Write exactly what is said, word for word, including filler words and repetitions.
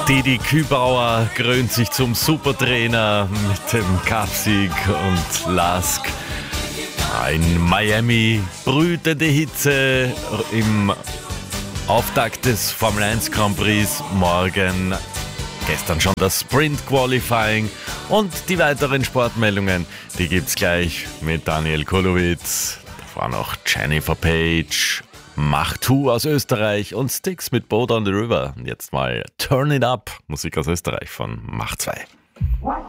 Didi Kübauer krönt sich zum Supertrainer mit dem Cupsieg und Lask. In Miami brütende Hitze im Auftakt des Formel eins Grand Prix morgen. Gestern schon das Sprint Qualifying und die weiteren Sportmeldungen, die gibt's gleich mit Daniel Kulowitz. Davor noch Jennifer Page, Mach zwei aus Österreich und Styx mit Boat on the River. Und jetzt mal Turn It Up, Musik aus Österreich von Mach zwei.